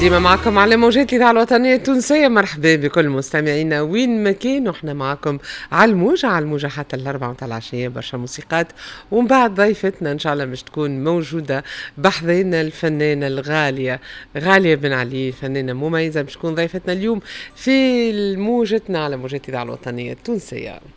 ديما معكم على موجات الإذاعة الوطنية التونسية. مرحبا بكل مستمعينا وين ما كان، وإحنا معكم على الموجة حتى الأربعة متاع العشية. برشا موسيقات، ومن بعد ضيفتنا إن شاء الله مش تكون موجودة بحذينا الفنانة الغالية غالية بن علي، فنانة مميزة، مش تكون ضيفتنا اليوم في موجتنا على موجات الإذاعة الوطنية التونسية.